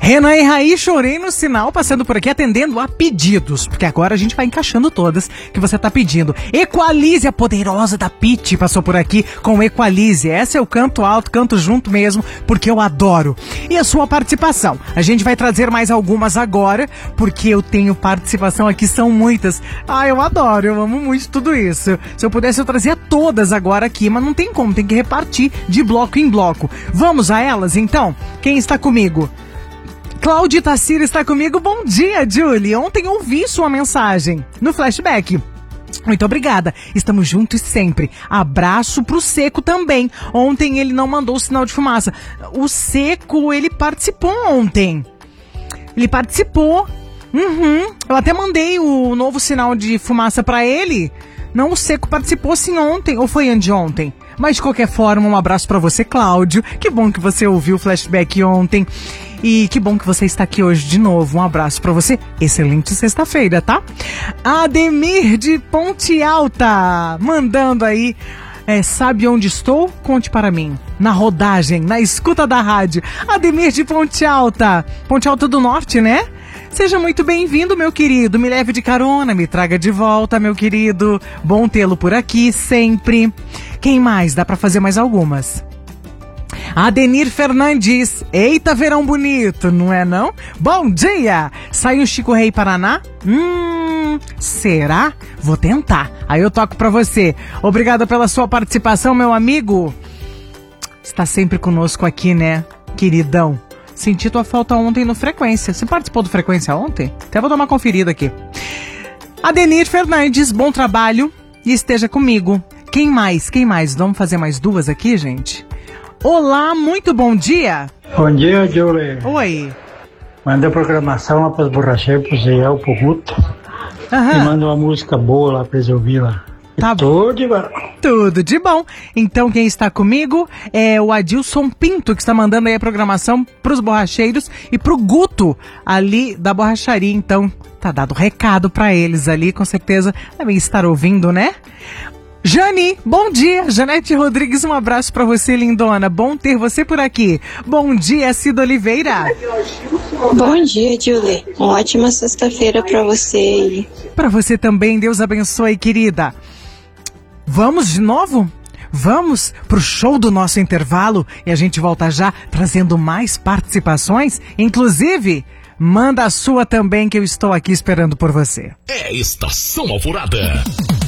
Renan e Raí, chorei no sinal, passando por aqui atendendo a pedidos, porque agora a gente vai encaixando todas que você tá pedindo. Equalize, a poderosa da Pitty, passou por aqui com Equalize. Essa eu canto alto, canto junto mesmo, porque eu adoro. E a sua participação? A gente vai trazer mais algumas agora, porque eu tenho participação aqui, são muitas. Eu adoro, eu amo muito tudo isso. Se eu pudesse, eu trazia todas agora aqui, mas não tem como, tem que repartir de bloco em bloco. Vamos a elas, então? Quem está comigo? Cláudia Tassira está comigo. Bom dia, Julie. Ontem ouvi sua mensagem no flashback. Muito obrigada. Estamos juntos sempre. Abraço pro Seco também. Ontem ele não mandou o sinal de fumaça. O Seco, ele participou ontem. Ele participou. Eu até mandei o novo sinal de fumaça pra ele. Não, o Seco participou sim ontem. Ou foi anteontem? Mas de qualquer forma, um abraço pra você, Cláudio. Que bom que você ouviu o flashback ontem. E que bom que você está aqui hoje de novo. Um abraço pra você. Excelente sexta-feira, tá? Ademir de Ponte Alta, mandando aí. Sabe onde estou? Conte para mim. Na rodagem, na escuta da rádio. Ademir de Ponte Alta. Ponte Alta do Norte, né? Seja muito bem-vindo, meu querido. Me leve de carona, me traga de volta, meu querido. Bom tê-lo por aqui, sempre. Quem mais? Dá pra fazer mais algumas. Adenir Fernandes. Eita, verão bonito, não é não? Bom dia! Saiu Chico Rei Paraná? Será? Vou tentar. Aí eu toco pra você. Obrigada pela sua participação, meu amigo. Está sempre conosco aqui, né, queridão? Senti tua falta ontem no Frequência. Você participou do Frequência ontem? Até vou dar uma conferida aqui. Adenir Fernandes, bom trabalho e esteja comigo. Quem mais? Vamos fazer mais duas aqui, gente? Olá, muito bom dia. Bom dia, Julie. Oi. Manda a programação lá para os borracheiros, para o Zé, para o Guto. E manda uma música boa lá para eles ouvir lá. Tá tudo de bom. Tudo de bom. Então quem está comigo é o Adilson Pinto, que está mandando aí a programação pros borracheiros e pro Guto ali da borracharia. Então tá dado recado pra eles ali, com certeza devem estar ouvindo, né? Jane, bom dia. Janete Rodrigues, um abraço pra você, lindona. Bom ter você por aqui. Bom dia, Cida Oliveira. Bom dia, Julie. Uma ótima sexta-feira pra você. Pra você também, Deus abençoe, querida. Vamos de novo? Vamos pro show do nosso intervalo e a gente volta já trazendo mais participações. Inclusive, manda a sua também, que eu estou aqui esperando por você. É Estação Alvorada.